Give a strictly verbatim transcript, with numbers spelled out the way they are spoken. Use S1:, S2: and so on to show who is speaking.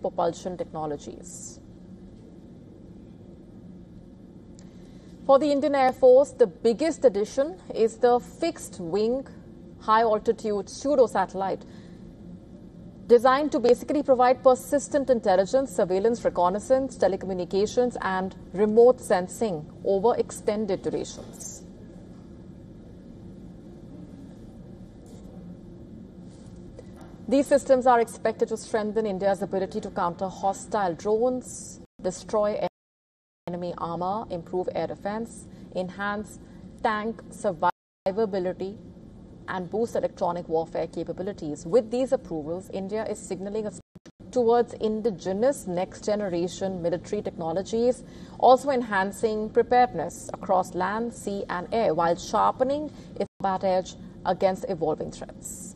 S1: propulsion technologies. For the Indian Air Force, the biggest addition is the fixed-wing, high-altitude pseudo-satellite, designed to basically provide persistent intelligence, surveillance, reconnaissance, telecommunications, and remote sensing over extended durations. These systems are expected to strengthen India's ability to counter hostile drones, destroy enemy armor, improve air defense, enhance tank survivability, and boost electronic warfare capabilities. With these approvals, India is signaling a towards indigenous next-generation military technologies, also enhancing preparedness across land, sea, and air, while sharpening its combat edge against evolving threats.